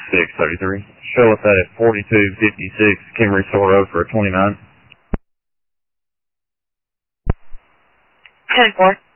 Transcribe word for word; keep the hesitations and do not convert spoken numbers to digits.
six thirty-three. Show us that at forty-two fifty-six Kimmery Store Road for a twenty-nine. ten four.